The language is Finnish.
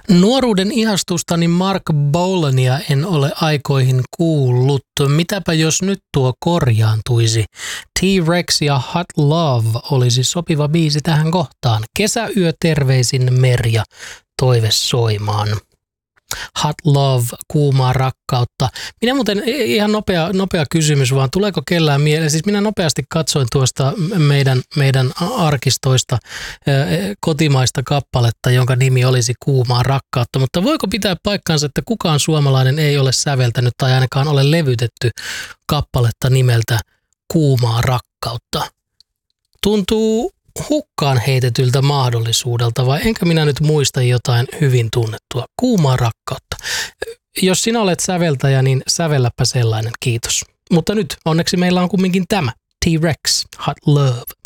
Nuoruuden ihastustani Mark Bolania en ole aikoihin kuullut. Mitäpä jos nyt tuo korjaantuisi? T-Rex ja Hot Love olisi sopiva biisi tähän kohtaan. Kesäyö terveisin Merja, toive soimaan. Hot Love, kuumaa rakkautta. Minä muuten, ihan nopea kysymys vaan, tuleeko kellään mieleen? Siis minä nopeasti katsoin tuosta meidän arkistoista kotimaista kappaletta, jonka nimi olisi Kuumaa rakkautta, mutta voiko pitää paikkansa, että kukaan suomalainen ei ole säveltänyt tai ainakaan ole levytetty kappaletta nimeltä Kuumaa rakkautta? Tuntuu hukkaan heitetyltä mahdollisuudelta, vai enkä minä nyt muista jotain hyvin tunnettua? Kuumaa rakkautta. Jos sinä olet säveltäjä, niin sävelläpä sellainen, kiitos. Mutta nyt onneksi meillä on kumminkin tämä T-Rex, Hot Love.